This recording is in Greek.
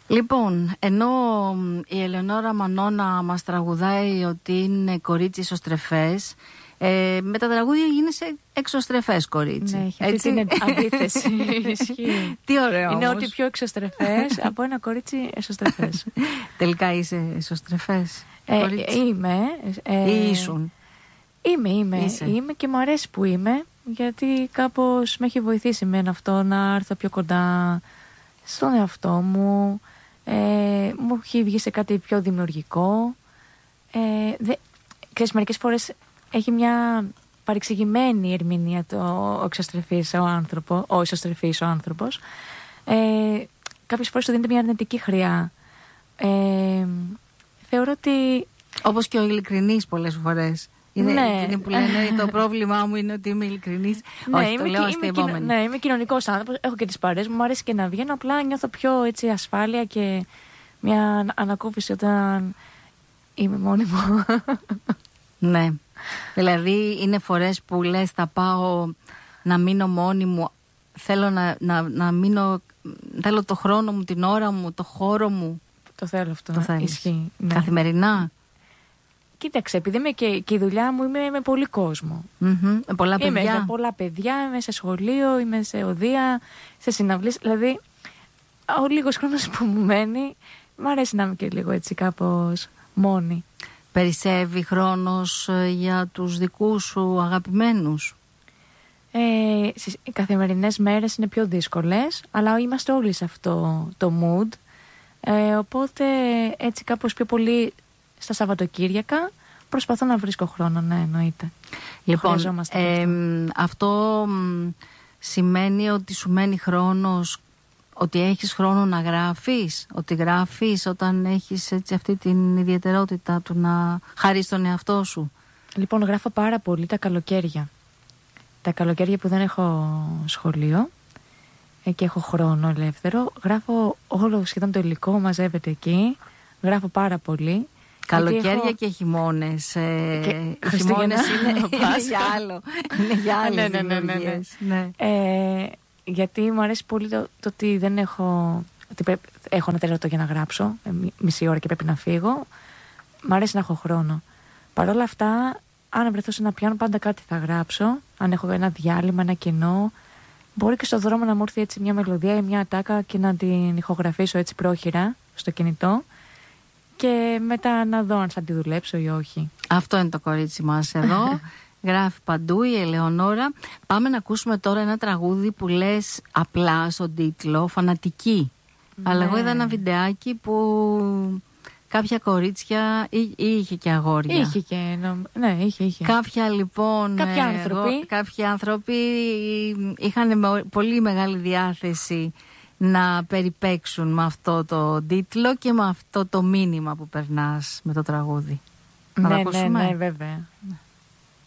Λοιπόν, ενώ η Ελεονόρα Μανώνα μας τραγουδάει ότι είναι κορίτσι ισοστρεφές, με τα τραγούδια γίνεσαι εξωστρεφές κορίτσι. Ναι, έχει αυτή την αντίθεση. Τι ωραίο. Είναι όμως. ό,τι πιο εξωστρεφές από ένα κορίτσι εσωστρεφές. Τελικά είσαι ισοστρεφές Είμαι. ή ήσουν? Είμαι και μου αρέσει που είμαι, γιατί κάπως με έχει βοηθήσει εμένα αυτό να έρθω πιο κοντά στον εαυτό μου. Μου έχει βγει σε κάτι πιο δημιουργικό. Ξέρεις, μερικές φορές έχει μια παρεξηγημένη ερμηνεία ο εξωστρεφής ο ισοστρεφής ο άνθρωπος. Κάποιες φορές του δίνεται μια αρνητική χρειά. Θεωρώ ότι... Όπως και ο ειλικρινής πολλές φορές. Είναι που λένε το πρόβλημά μου είναι ότι είμαι ειλικρινής. Όχι, το λέω αστειευόμενη. Ναι, είμαι κοινωνικός άνθρωπος, έχω και τις παρέες μου, μου αρέσει και να βγαίνω, απλά νιώθω πιο έτσι ασφάλεια και μια ανακούφιση όταν είμαι μόνη μου. Ναι, δηλαδή είναι φορές που λες θα πάω να μείνω μόνη μου, θέλω να μείνω, θέλω το χρόνο μου, την ώρα μου, το χώρο μου. Το θέλω αυτό, ισχύει. Ναι. Καθημερινά. Κοίταξε, επειδή είμαι και η δουλειά μου, είμαι με πολύ κόσμο. Πολλά παιδιά. Είμαι με πολλά παιδιά, είμαι σε σχολείο, είμαι σε οδεία, σε συναυλίες. Δηλαδή, ο λίγος χρόνος που μου μένει, μου αρέσει να είμαι και λίγο έτσι κάπως μόνη. Περισσεύει χρόνος για τους δικούς σου αγαπημένους? Στις καθημερινές μέρες είναι πιο δύσκολες, αλλά είμαστε όλοι σε αυτό το mood. Οπότε έτσι κάπως πιο πολύ στα Σαββατοκύριακα προσπαθώ να βρίσκω χρόνο, ναι, εννοείται. Λοιπόν, αυτό σημαίνει ότι σου μένει χρόνος, ότι έχεις χρόνο να γράφεις, ότι γράφεις όταν έχεις έτσι αυτή την ιδιαιτερότητα του να χαρείς τον εαυτό σου? Λοιπόν, γράφω πάρα πολύ τα καλοκαίρια. Τα καλοκαίρια που δεν έχω σχολείο και έχω χρόνο ελεύθερο, γράφω όλο σχεδόν το υλικό, μαζεύεται εκεί, γράφω πάρα πολύ. Καλοκαίρια και χειμώνες. Χειμώνες είναι για άλλο. Είναι για άλλες δημιουργίες. Ναι. Γιατί μου αρέσει πολύ το ότι δεν έχω... Ότι έχω ένα τέταρτο για να γράψω, μισή ώρα και πρέπει να φύγω. Μ' αρέσει να έχω χρόνο. Παρ' όλα αυτά, αν βρεθώ σε ένα πιάνο, πάντα κάτι θα γράψω. Αν έχω ένα διάλειμμα, ένα κενό, μπορεί και στο δρόμο να μου έρθει έτσι μια μελωδία ή μια ατάκα και να την ηχογραφήσω έτσι πρόχειρα στο κινητό. Και μετά να δω αν θα τη δουλέψω ή όχι. Αυτό είναι το κορίτσι μας εδώ. Γράφει παντού η Ελεονόρα. Πάμε να ακούσουμε τώρα ένα τραγούδι που λες απλά στον τίτλο, φανατική. Ναι. Αλλά εγώ είδα ένα βιντεάκι που κάποια κορίτσια είχε και αγόρια. Είχε και, ναι, είχε. Κάποια λοιπόν, κάποιοι άνθρωποι είχαν πολύ μεγάλη διάθεση να περιπαίξουν με αυτό το τίτλο και με αυτό το μήνυμα που περνάς με το τραγούδι. Ναι, βέβαια.